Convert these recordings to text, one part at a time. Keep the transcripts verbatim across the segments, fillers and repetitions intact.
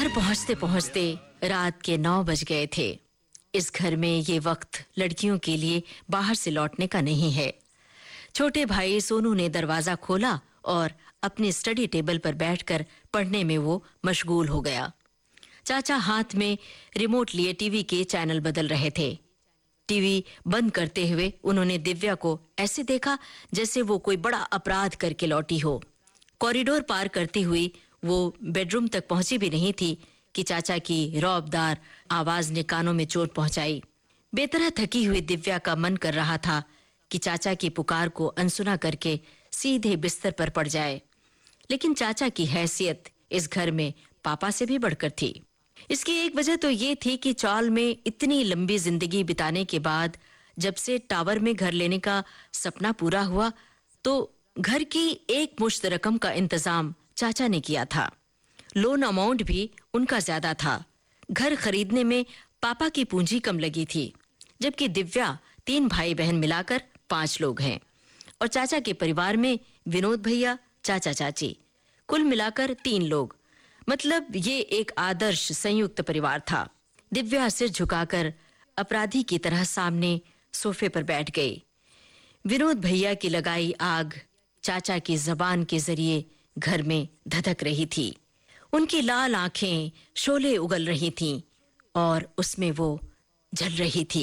घर पहुंचते पहुंचते रात के नौ बज गए थे। इस घर में ये वक्त लड़कियों के लिए बाहर से लौटने का नहीं है। छोटे भाई सोनू ने दरवाजा खोला और अपने स्टडी टेबल पर बैठकर पढ़ने में वो मशगूल हो गया। चाचा हाथ में रिमोट लिए टीवी के चैनल बदल रहे थे। टीवी बंद करते हुए उन्होंने दिव्या को ऐसे देखा जैसे वो कोई बड़ा अपराध करके लौटी हो। कॉरिडोर पार करती हुई वो बेडरूम तक पहुंची भी नहीं थी कि चाचा की रौबदार आवाज ने कानों में चोट पहुंचाई। बेतरह थकी हुई दिव्या का मन कर रहा था कि चाचा की पुकार को अनसुना करके सीधे बिस्तर पर पड़ जाए, लेकिन चाचा की हैसियत इस घर में पापा से भी बढ़कर थी। इसकी एक वजह तो ये थी कि चौल में इतनी लंबी जिंदगी बिताने के बाद जब से टावर में घर लेने का सपना पूरा हुआ तो घर की एक मुश्त रकम का इंतजाम चाचा ने किया था। लोन अमाउंट भी उनका ज्यादा था। घर खरीदने में पापा की पूंजी कम लगी थी, जबकि दिव्या तीन भाई बहन मिलाकर पांच लोग हैं और चाचा के परिवार में विनोद भैया, चाचा चाची, कुल मिलाकर तीन लोग। मतलब ये एक आदर्श संयुक्त परिवार था। दिव्या सिर झुकाकर अपराधी की तरह सामने सोफे पर बैठ गई। विनोद भैया की लगाई आग चाचा की जबान के जरिए घर में धधक रही थी। उनकी लाल आंखें शोले उगल रही थीं और उसमें वो जल रही थी।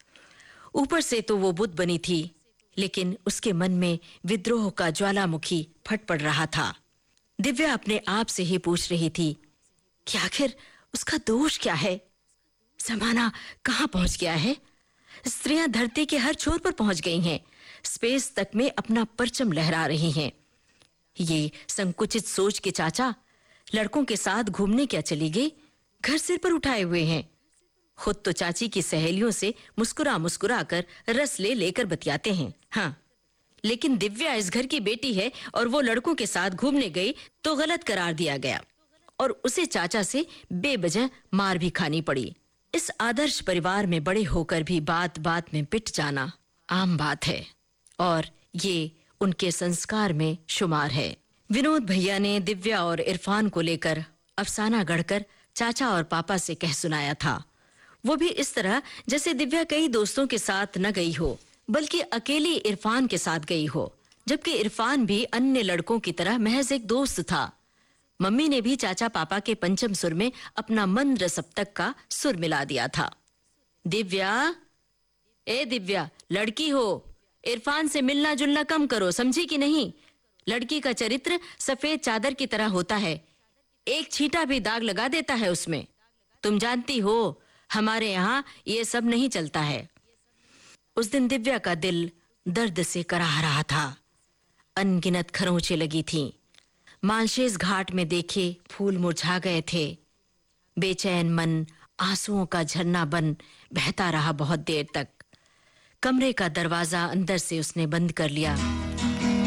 ऊपर से तो वो बुद्ध बनी थी, लेकिन उसके मन में विद्रोह का ज्वालामुखी फट पड़ रहा था। दिव्या अपने आप से ही पूछ रही थी कि आखिर उसका दोष क्या है? जमाना कहाँ पहुंच गया है? स्त्रियां धरती के हर छोर पर पहुंच गई हैं, स्पेस तक में अपना परचम लहरा रही हैं। ये संकुचित सोच के चाचा लड़कों के साथ घूमने क्या चली गई, घर सिर पर उठाए हुए हैं। खुद तो चाची की सहेलियों से मुस्कुरा मुस्कुरा कर रस ले लेकर बतियाते हैं। हाँ, लेकिन दिव्या इस घर की बेटी है और वो लड़कों के साथ घूमने गई तो गलत करार दिया गया और उसे चाचा से बेवजह मार भी खानी पड़ी। इस आदर्श परिवार में बड़े होकर भी बात बात में पिट जाना आम बात है और ये उनके संस्कार में शुमार है। विनोद भैया ने दिव्या और इरफान को लेकर अफसाना गढ़कर चाचा और पापा से कह सुनाया था। वो भी इस तरह जैसे दिव्या कई दोस्तों के साथ न गई हो, बल्कि अकेली इरफान के साथ गई हो, जबकि इरफान भी अन्य लड़कों की तरह महज एक दोस्त था। मम्मी ने भी चाचा पापा के पंचम सुर में अपना मंद्र सप्तक का सुर मिला दिया था। दिव्या, ए दिव्या, लड़की हो, इरफान से मिलना जुलना कम करो, समझी कि नहीं? लड़की का चरित्र सफेद चादर की तरह होता है, एक छींटा भी दाग लगा देता है उसमें। तुम जानती हो हमारे यहाँ ये सब नहीं चलता है। उस दिन दिव्या का दिल दर्द से कराह रहा था। अनगिनत खरोंचें लगी थीं। मानशेज घाट में देखे फूल मुरझा गए थे। बेचैन मन आंसुओं का झरना बन बहता रहा बहुत देर तक। कमरे का दरवाजा अंदर से उसने बंद कर लिया